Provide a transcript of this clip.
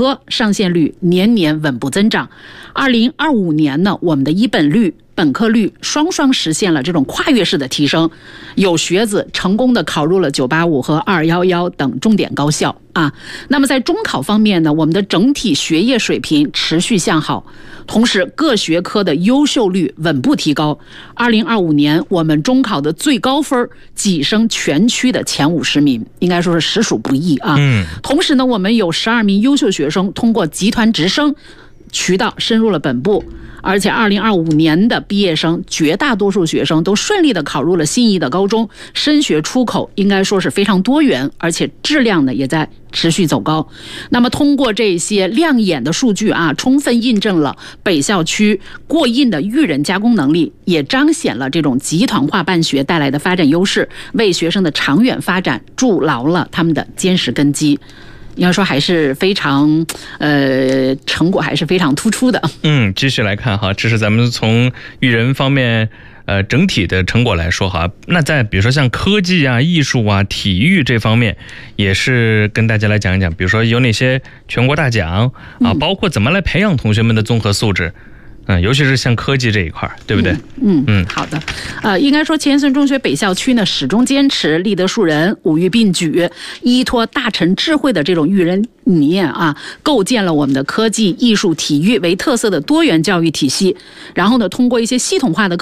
科上线率年年稳步增长。2025年呢，我们的一本率、本科率双双实现了这种跨越式的提升，有学子成功的考入了985和211等重点高校啊。那么在中考方面呢，我们的整体学业水平持续向好，同时各学科的优秀率稳步提高。2025年我们中考的最高分跻身全区的前50名，应该说是实属不易啊。同时呢，我们有12名优秀学生通过集团直升渠道深入了本部，而且2025年的毕业生绝大多数学生都顺利的考入了心仪的高中，升学出口应该说是非常多元，而且质量呢也在持续走高。那么通过这些亮眼的数据啊，充分印证了北校区过硬的育人加工能力，也彰显了这种集团化办学带来的发展优势，为学生的长远发展筑牢了他们的坚实根基。应该说还是非常成果还是非常突出的。 继续来看哈，这是咱们从育人方面整体的成果来说哈。那在比如说像科技啊、艺术啊、体育这方面，也是跟大家来讲一讲，比如说有哪些全国大奖啊，包括怎么来培养同学们的综合素质。尤其是像科技这一块，对不对？ 好的。应该说前村中学北校区呢，始终坚持立德树人、五育并举，依托大成智慧的这种育人理念啊，构建了我们的科技、艺术、体育为特色的多元教育体系。然后呢，通过一些系统化的